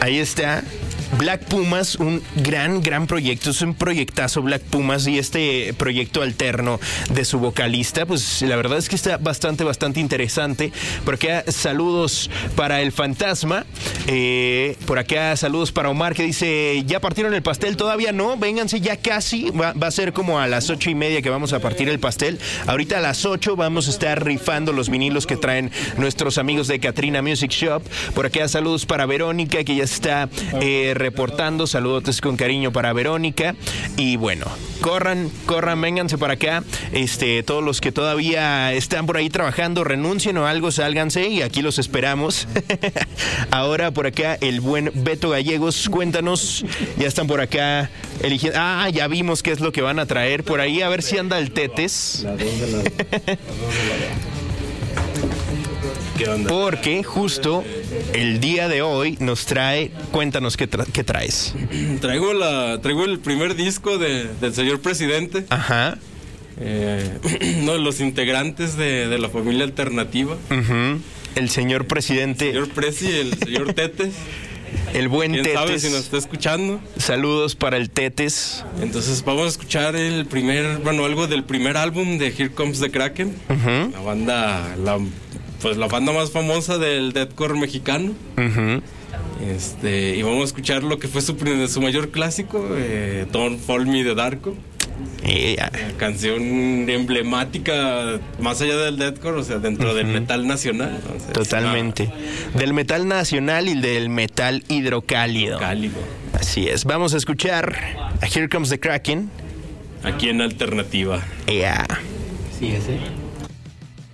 Ahí está. Black Pumas, un gran proyecto, es un proyectazo Black Pumas, y este proyecto alterno de su vocalista, pues la verdad es que está bastante interesante. Por acá saludos para el Fantasma, por acá saludos para Omar, que dice, ¿ya partieron el pastel? Todavía no, vénganse, ya casi, va a ser como a las 8:30 que vamos a partir el pastel. Ahorita a las 8 vamos a estar rifando los vinilos que traen nuestros amigos de Katrina Music Shop. Por acá saludos para Verónica, que ya está reportando, saludotes con cariño para Verónica. Y bueno, corran, vénganse para acá. Todos los que todavía están por ahí trabajando, renuncien o algo, sálganse y aquí los esperamos. Ahora por acá el buen Beto Gallegos, cuéntanos, ya están por acá eligiendo. Ya vimos qué es lo que van a traer por ahí, a ver si anda el Tetes. ¿Qué onda? Porque justo el día de hoy nos trae, cuéntanos qué traes. Traigo el primer disco del señor presidente. Ajá. Uno de los integrantes de la familia alternativa. Uh-huh. El señor presidente. El señor Presi, el señor Tetes. El buen ¿Quién Tetes. sabe si nos está escuchando? Saludos para el Tetes. Entonces vamos a escuchar algo del primer álbum de Here Comes the Kraken. Uh-huh. La banda más famosa del deathcore mexicano. Uh-huh. Y vamos a escuchar lo que fue su mayor clásico, Don't Fall Me de Darko. Canción emblemática más allá del deathcore, o sea, dentro del metal nacional. Entonces, totalmente. Del metal nacional y del metal hidrocálido. Así es. Vamos a escuchar a Here Comes the Kraken. Aquí en Alternativa. Yeah. Sí, ese.